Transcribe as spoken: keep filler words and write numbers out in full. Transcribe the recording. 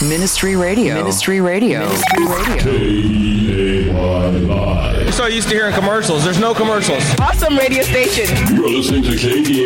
Ministry Radio. Ministry Radio. Ministry Radio. K E A Y Live. We're so used to hearing commercials. There's no commercials. Awesome radio station. You're listening to K E A Y.